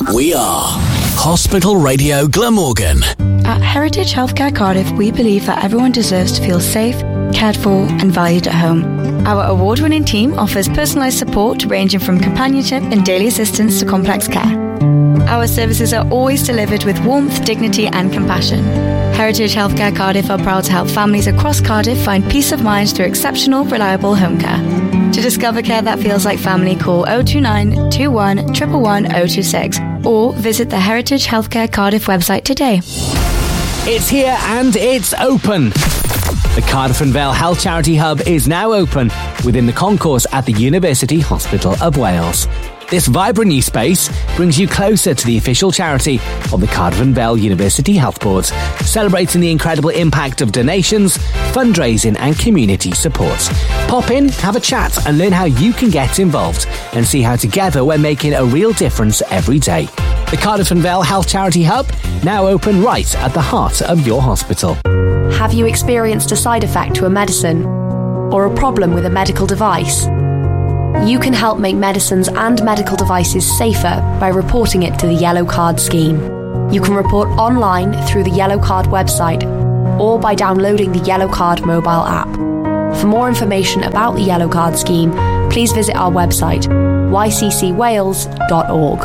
We are Hospital Radio Glamorgan. At Heritage Healthcare Cardiff, we believe that everyone deserves to feel safe, cared for and valued at home. Our award-winning team offers personalised support ranging from companionship and daily assistance to complex care. Our services are always delivered with warmth, dignity and compassion. Heritage Healthcare Cardiff are proud to help families across Cardiff find peace of mind through exceptional, reliable home care. To discover care that feels like family, call 029 21 111 026 or visit the Heritage Healthcare Cardiff website today. It's here and it's open. The Cardiff and Vale Health Charity Hub is now open within the concourse at the University Hospital of Wales. This vibrant new space brings you closer to the official charity of the Cardiff and Vale University Health Board, celebrating the incredible impact of donations, fundraising and community support. Pop in, have a chat and learn how you can get involved and see how together we're making a real difference every day. The Cardiff and Vale Health Charity Hub, now open right at the heart of your hospital. Have you experienced a side effect to a medicine or a problem with a medical device? You can help make medicines and medical devices safer by reporting it to the Yellow Card scheme. You can report online through the Yellow Card website or by downloading the Yellow Card mobile app. For more information about the Yellow Card scheme, please visit our website yccwales.org.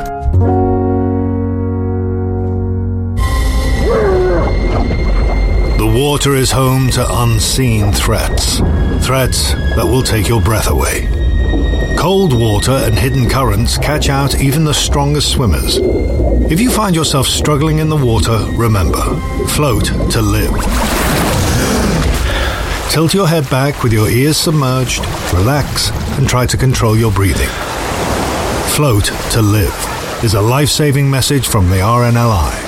The water is home to unseen threats. Threats that will take your breath away. Cold water and hidden currents catch out even the strongest swimmers. If you find yourself struggling in the water, remember, float to live. Tilt your head back with your ears submerged, relax, and try to control your breathing. Float to live is a life-saving message from the RNLI.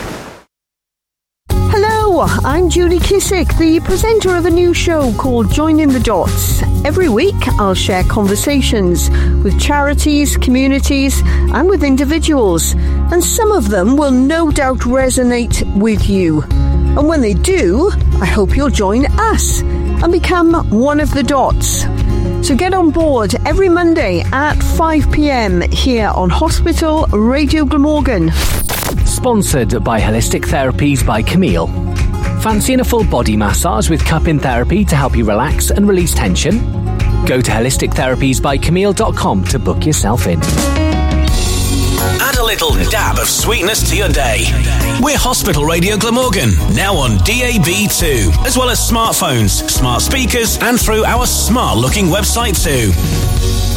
I'm Julie Kissick, the presenter of a new show called Joining the Dots. Every week I'll share conversations with charities, communities and with individuals, and some of them will no doubt resonate with you. And when they do, I hope you'll join us and become one of the dots. So get on board every Monday at 5 p.m. here on Hospital Radio Glamorgan. Sponsored by Holistic Therapies by Camille. Fancying a full body massage with cup-in therapy to help you relax and release tension? Go to holistictherapiesbycamille.com to book yourself in. Add a little dab of sweetness to your day. We're Hospital Radio Glamorgan, now on DAB2, as well as smartphones, smart speakers, and through our smart-looking website too.